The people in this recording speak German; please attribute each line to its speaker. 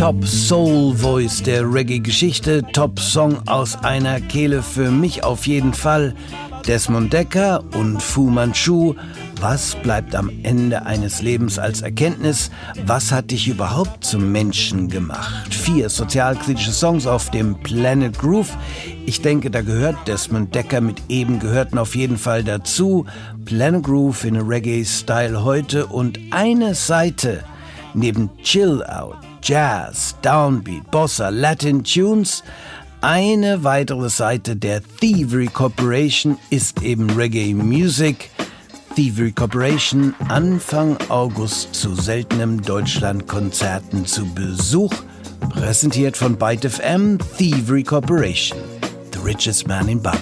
Speaker 1: Top Soul Voice der Reggae-Geschichte, Top Song aus einer Kehle für mich auf jeden Fall. Desmond Dekker und Fu Manchu. Was bleibt am Ende eines Lebens als Erkenntnis? Was hat dich überhaupt zum Menschen gemacht? 4 sozialkritische Songs auf dem Planet Groove. Ich denke, da gehört Desmond Dekker mit eben Gehörten auf jeden Fall dazu. Planet Groove in a Reggae-Style heute und eine Seite neben Chill Out, Jazz, Downbeat, Bossa, Latin Tunes. Eine weitere Seite der Thievery Corporation ist eben Reggae Music. Thievery Corporation Anfang August zu seltenem Deutschlandkonzerten zu Besuch. Präsentiert von Byte FM, Thievery Corporation, the richest man in Babylon.